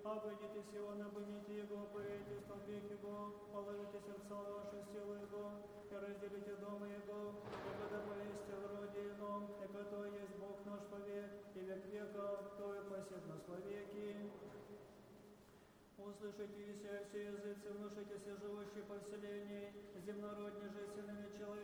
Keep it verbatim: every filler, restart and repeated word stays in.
обойдитесь его, набымите его, поверите в столбик его, положите сердца ваши в силу его, и разделите дом его, и когда полезьте в роде ином, и кто есть Бог наш повек, и век века, кто и посет нас вовеки. Услышите все языцы, внушите все живущие по вселенной, земнородни же сынами человека.